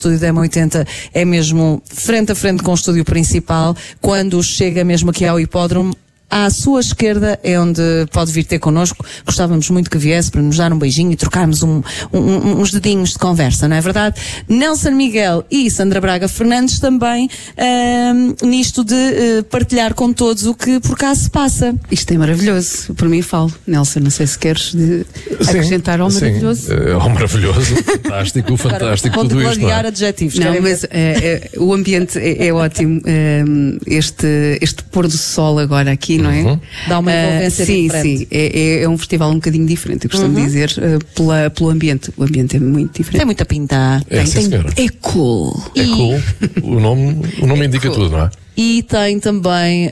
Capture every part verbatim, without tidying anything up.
O estúdio da M oitenta é mesmo frente a frente com o estúdio principal. Quando chega mesmo aqui ao hipódromo, à sua esquerda é onde pode vir ter connosco. Gostávamos muito que viesse para nos dar um beijinho e trocarmos um, um, uns dedinhos de conversa, não é verdade? Nelson Miguel e Sandra Braga Fernandes também uh, nisto de uh, partilhar com todos o que por cá se passa. Isto é maravilhoso, por mim falo. Nelson, não sei se queres de acrescentar ao maravilhoso. Sim, é ao maravilhoso, fantástico, fantástico, Agora, tudo isto. Não é? adjetivos. Não, mas é, é, o ambiente é, é ótimo. É, este, este pôr do sol agora aqui, não é? Uhum. Dá uma envolvência uh, sim, diferente. Sim, é, é um festival um bocadinho diferente, eu costumo Uhum. dizer, uh, pela, pelo ambiente. O ambiente é muito diferente. Tem muita pinta. É, tem, sim, tem, senhora. é cool. É cool. O nome, o nome É indica cool. tudo, não é? E tem também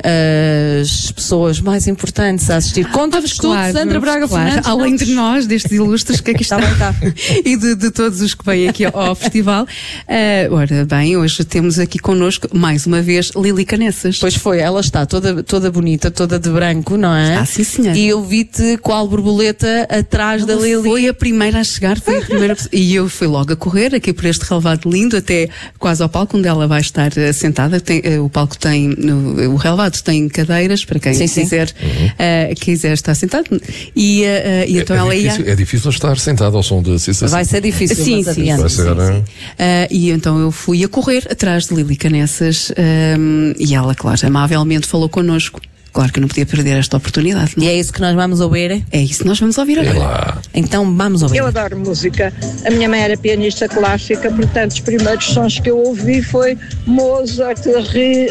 as pessoas mais importantes a assistir. Conta-nos tudo, Claro, Sandra Braga claro. Fernandes. Além não- de nós, destes ilustres, que aqui Tá está. bem, tá. E de, de todos os que vêm aqui ao, ao festival. Uh, ora bem, hoje temos aqui connosco, mais uma vez, Lili Canessas. Pois foi, ela está toda, toda bonita, toda de branco, não é? Ah, sim, senhora. E eu vi-te qual borboleta atrás da Ela Lili. foi a primeira a chegar, foi a primeira pessoa. E eu fui logo a correr aqui por este relevado lindo, até quase ao palco, onde ela vai estar uh, sentada. Tem, uh, o palco tem, no, o relevado tem cadeiras para quem Sim, sim. quiser, uh, quiser estar sentado. E, uh, uh, e então é, ela ia. difícil, é difícil estar sentado ao som de Cissa. Vai ser difícil, Sim, mas sim, adiante. Vai ser, né? Uh, e então eu fui a correr atrás de Lili Canessas um, e ela, claro, amavelmente falou connosco. Claro que eu não podia perder esta oportunidade. Não? E é isso que nós vamos ouvir? É isso que nós vamos ouvir É agora. lá. Então vamos ouvir. Eu adoro música. A minha mãe era pianista clássica, portanto, os primeiros sons que eu ouvi foi Mozart, Ri-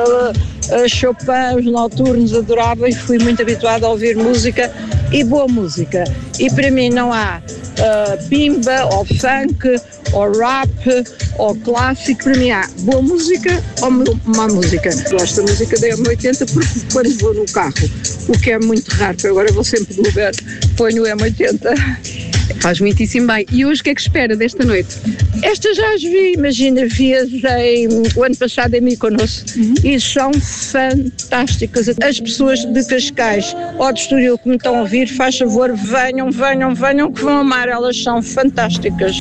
uh, uh, Chopin, os noturnos, adorava e fui muito habituada a ouvir música e boa música. E para mim não há uh, bimba, ou funk, ou rap, ou clássico. Para mim há boa música ou má música. Gosto da música da M oitenta porque quando vou no carro, o que é muito raro, porque agora eu vou sempre do Uber, ponho o M oitenta. Faz muitíssimo bem. E hoje o que é que espera desta noite? Estas já as vi, imagina, viajei o ano passado em Mykonos e são fantásticas. As pessoas de Cascais ou de Estoril que me estão a ouvir, faz favor, venham, venham, venham, que vão amar, elas são fantásticas.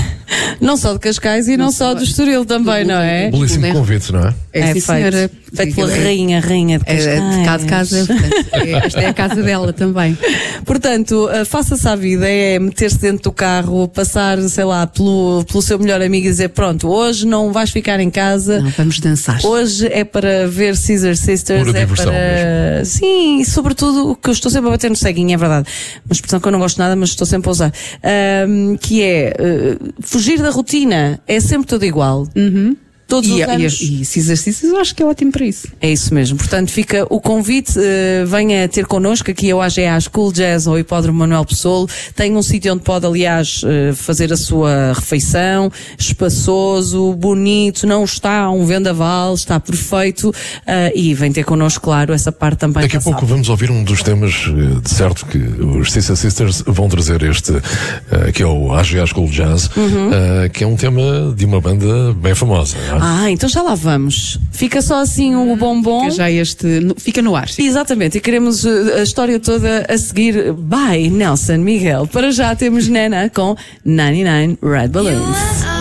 Não só de Cascais e não, só do Estoril também, não é? Belíssimo convite, não é? É, sim, feito. senhora. Feito pela É- rainha, rainha de É, Cascais. de cá de casa, portanto, é- esta é a casa dela também. Portanto, uh, faça-se à vida, é meter-se dentro do carro, passar, sei lá, pelo, pelo seu melhor amigo e dizer, pronto, hoje não vais ficar em casa, Não, vamos dançar. hoje é para ver Scissor Sisters, Pura é diversão para... Sim, e sobretudo, o que eu estou sempre a bater no ceguinho, é verdade, uma expressão que eu não gosto nada, mas estou sempre a usar, Ahm, que é, uh, fugir da rotina, é sempre tudo igual. Uhum. Todos E, os e, anos. e esses exercícios eu acho que é ótimo para isso. É isso mesmo. Portanto, fica o convite, uh, venha ter connosco aqui ao A G A School Jazz ou Hipódromo Manuel Pessoa. Tem um sítio onde pode, aliás, uh, fazer a sua refeição, espaçoso, bonito, não está um vendaval, está perfeito, uh, e vem ter connosco, claro, essa parte também. Daqui a passada. pouco vamos ouvir um dos temas, eh, de certo, que os Cissa Sisters vão trazer este, eh, que é o A G A School Jazz, eh, que é um tema de uma banda bem famosa. Não é? Ah, então já lá vamos. Fica só assim o bombom. Fica já este, no- fica no ar. Exatamente, e queremos uh, a história toda a seguir. By Nelson Miguel. Para já temos Nena com noventa e nove Red Balloons.